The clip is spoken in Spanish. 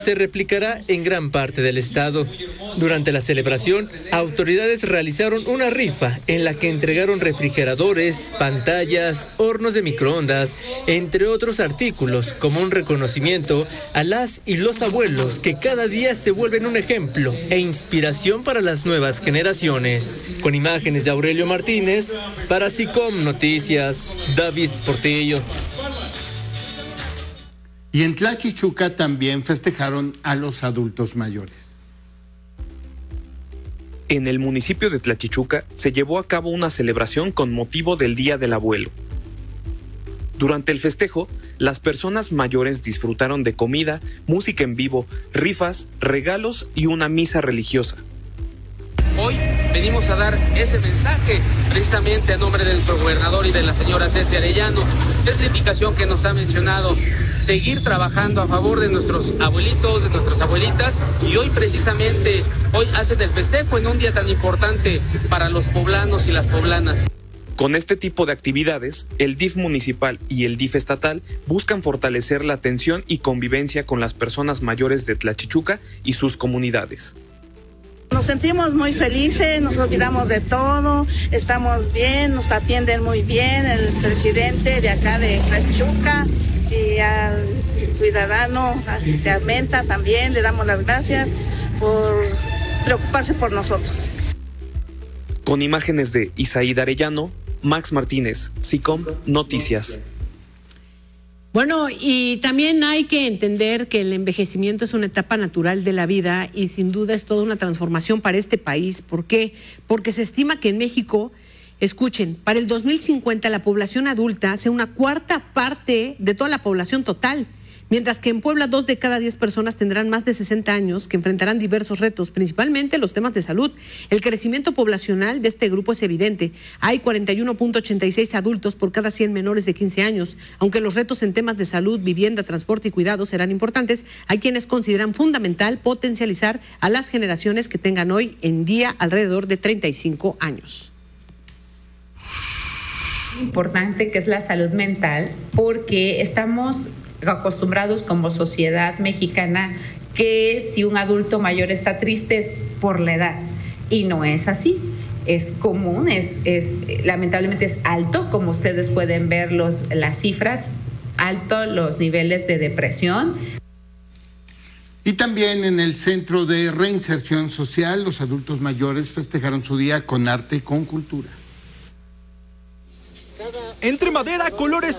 se replicará en gran parte del estado. Durante la celebración, autoridades realizaron una rifa en la que entregaron refrigeradores, pantallas, hornos de microondas, entre otros artículos, como un reconocimiento a las y los abuelos que cada día se vuelven un ejemplo e inspiración para las nuevas generaciones. Con imágenes de Aurelio Martínez, para SICOM Noticias, David Portillo. Y en Tlachichuca también festejaron a los adultos mayores. En el municipio de Tlachichuca se llevó a cabo una celebración con motivo del Día del Abuelo. Durante el festejo, las personas mayores disfrutaron de comida, música en vivo, rifas, regalos y una misa religiosa. Hoy venimos a dar ese mensaje precisamente a nombre de nuestro gobernador y de la señora Ceci Arellano, es la indicación que nos ha mencionado, seguir trabajando a favor de nuestros abuelitos, de nuestras abuelitas, y hoy precisamente, hoy hacen el festejo en un día tan importante para los poblanos y las poblanas. Con este tipo de actividades, el DIF municipal y el DIF estatal buscan fortalecer la atención y convivencia con las personas mayores de Tlachichuca y sus comunidades. Nos sentimos muy felices, nos olvidamos de todo, estamos bien, nos atienden muy bien el presidente de acá de Tlachichuca y al ciudadano Armenta también le damos las gracias por preocuparse por nosotros. Con imágenes de Isaída Arellano, Max Martínez, SICOM Noticias. Bueno, y también hay que entender que el envejecimiento es una etapa natural de la vida y sin duda es toda una transformación para este país. ¿Por qué? Porque se estima que en México, escuchen, para el 2050 la población adulta sea una cuarta parte de toda la población total, mientras que en Puebla 2 de cada 10 personas tendrán más de 60 años que enfrentarán diversos retos, principalmente los temas de salud. El crecimiento poblacional de este grupo es evidente. Hay 41.86 adultos por cada 100 menores de 15 años. Aunque los retos en temas de salud, vivienda, transporte y cuidado serán importantes, hay quienes consideran fundamental potencializar a las generaciones que tengan hoy en día alrededor de 35 años. Importante que es la salud mental, porque estamos acostumbrados como sociedad mexicana que si un adulto mayor está triste es por la edad, y no es así. Es común, lamentablemente es alto, como ustedes pueden ver las cifras, alto los niveles de depresión. Y también en el Centro de Reinserción Social, los adultos mayores festejaron su día con arte y con cultura. Entre madera, colores